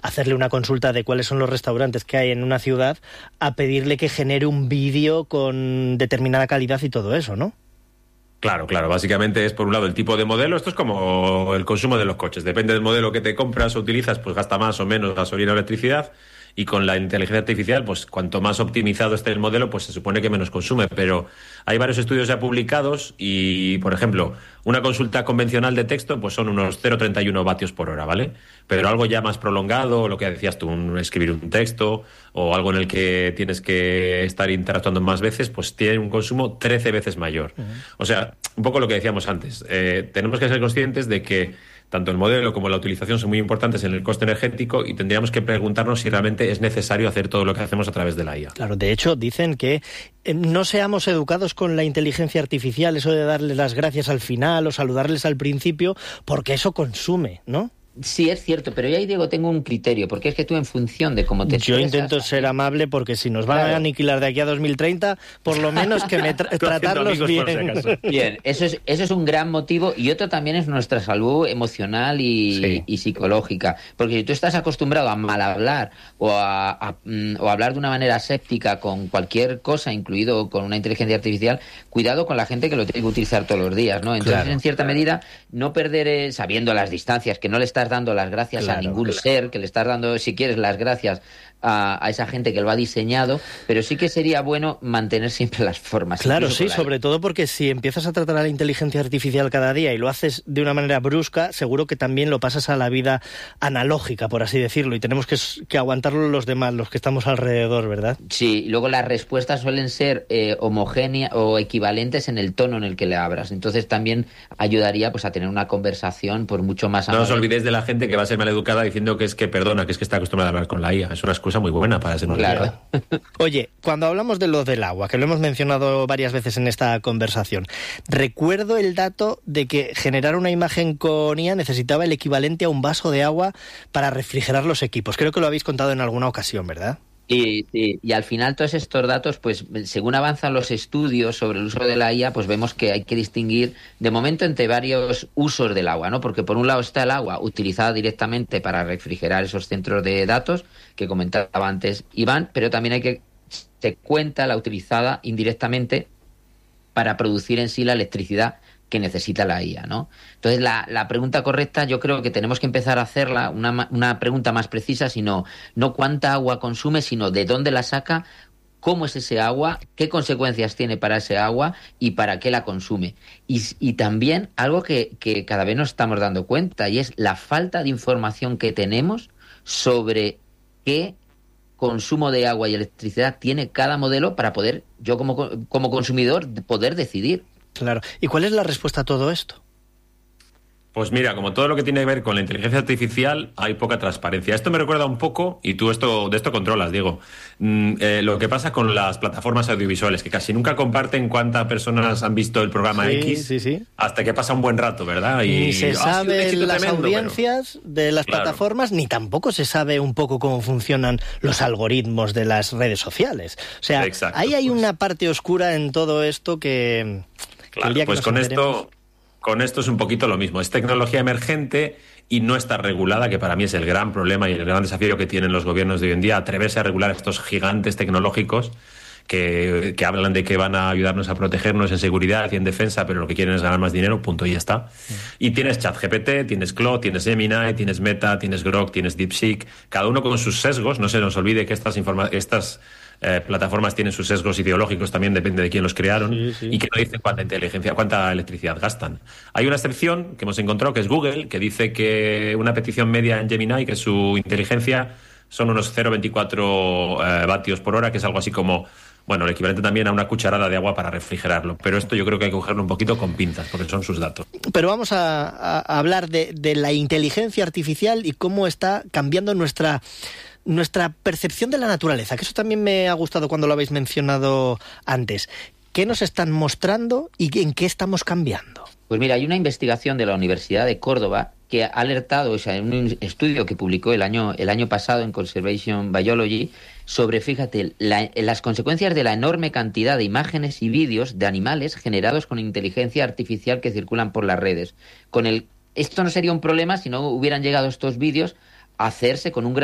hacerle una consulta de cuáles son los restaurantes que hay en una ciudad a pedirle que genere un vídeo con determinada calidad y todo eso, ¿no? Claro, básicamente es por un lado el tipo de modelo, esto es como el consumo de los coches, depende del modelo que te compras o utilizas, pues gasta más o menos gasolina o electricidad, y con la inteligencia artificial, pues cuanto más optimizado esté el modelo, pues se supone que menos consume, pero hay varios estudios ya publicados y, por ejemplo, una consulta convencional de texto, pues son unos 0,31 vatios por hora, ¿vale? Pero algo ya más prolongado, lo que decías tú, escribir un texto o algo en el que tienes que estar interactuando más veces, pues tiene un consumo 13 veces mayor. Uh-huh. O sea, un poco lo que decíamos antes, tenemos que ser conscientes de que tanto el modelo como la utilización son muy importantes en el coste energético y tendríamos que preguntarnos si realmente es necesario hacer todo lo que hacemos a través de la IA. Claro, de hecho dicen que no seamos educados con la inteligencia artificial, eso de darles las gracias al final o saludarles al principio, porque eso consume, ¿no? Sí, es cierto, pero yo ahí, Diego, tengo un criterio, porque es que tú en función de cómo te expresas... Yo intento ser amable porque si nos van a aniquilar de aquí a 2030, por lo menos que tratarlos bien. Bien, eso es un gran motivo, y otro también es nuestra salud emocional y psicológica, porque si tú estás acostumbrado a mal hablar o a hablar de una manera séptica con cualquier cosa, incluido con una inteligencia artificial, cuidado con la gente que lo tiene que utilizar todos los días, ¿no? Entonces, en cierta medida, no perder, sabiendo las distancias, que no le estás dando las gracias a ningún ser, que le estás dando, si quieres, las gracias a esa gente que lo ha diseñado, pero sí que sería bueno mantener siempre las formas. Claro, sí, sobre todo porque si empiezas a tratar a la inteligencia artificial cada día y lo haces de una manera brusca, seguro que también lo pasas a la vida analógica, por así decirlo, y tenemos que aguantarlo los demás, los que estamos alrededor, ¿verdad? Sí, y luego las respuestas suelen ser homogéneas o equivalentes en el tono en el que le abras, entonces también ayudaría pues a tener una conversación por mucho más amable. No os olvidéis de la gente que va a ser maleducada diciendo que es que perdona, que es que está acostumbrada a hablar con la IA, es una excusa muy buena para ser claro. Oye, cuando hablamos de lo del agua, que lo hemos mencionado varias veces en esta conversación, recuerdo el dato de que generar una imagen con IA necesitaba el equivalente a un vaso de agua para refrigerar los equipos. Creo que lo habéis contado en alguna ocasión, ¿verdad? Y al final todos estos datos, pues según avanzan los estudios sobre el uso de la IA, pues vemos que hay que distinguir de momento entre varios usos del agua, ¿no? Porque por un lado está el agua utilizada directamente para refrigerar esos centros de datos que comentaba antes Iván, pero también hay que se cuenta la utilizada indirectamente para producir en sí la electricidad que necesita la IA, ¿no? Entonces, la pregunta correcta yo creo que tenemos que empezar a hacerla, una pregunta más precisa, sino no cuánta agua consume, sino de dónde la saca, cómo es ese agua, qué consecuencias tiene para ese agua y para qué la consume. Y también algo que cada vez nos estamos dando cuenta, y es la falta de información que tenemos sobre qué consumo de agua y electricidad tiene cada modelo para poder, yo como consumidor, poder decidir. Claro. ¿Y cuál es la respuesta a todo esto? Pues mira, como todo lo que tiene que ver con la inteligencia artificial, hay poca transparencia. Esto me recuerda un poco, y tú de esto controlas, Diego, lo que pasa con las plataformas audiovisuales, que casi nunca comparten cuántas personas han visto el programa X hasta que pasa un buen rato, ¿verdad? Y ni se sabe las audiencias de las plataformas, ni tampoco se sabe un poco cómo funcionan los algoritmos de las redes sociales. O sea, ahí hay una parte oscura en todo esto que... Claro, pues con esto es un poquito lo mismo. Es tecnología emergente y no está regulada, que para mí es el gran problema y el gran desafío que tienen los gobiernos de hoy en día, atreverse a regular estos gigantes tecnológicos que hablan de que van a ayudarnos a protegernos en seguridad y en defensa, pero lo que quieren es ganar más dinero, punto, y ya está. Y tienes ChatGPT, tienes Claude, tienes Gemini, tienes Meta, tienes Grok, tienes DeepSeek, cada uno con sus sesgos. No se nos olvide que estas plataformas tienen sus sesgos ideológicos, también depende de quién los crearon, y que no dicen cuánta electricidad gastan. Hay una excepción que hemos encontrado, que es Google, que dice que una petición media en Gemini, que su inteligencia son unos 0,24 vatios por hora, que es algo así como, bueno, el equivalente también a una cucharada de agua para refrigerarlo. Pero esto yo creo que hay que cogerlo un poquito con pinzas, porque son sus datos. Pero vamos a hablar de la inteligencia artificial y cómo está cambiando nuestra percepción de la naturaleza, que eso también me ha gustado cuando lo habéis mencionado antes. ¿Qué nos están mostrando y en qué estamos cambiando? Pues mira, hay una investigación de la Universidad de Córdoba que ha alertado, o sea, en un estudio que publicó el año pasado en Conservation Biology, sobre, fíjate, las consecuencias de la enorme cantidad de imágenes y vídeos de animales generados con inteligencia artificial que circulan por las redes. Esto no sería un problema si no hubieran llegado estos vídeos a hacerse con un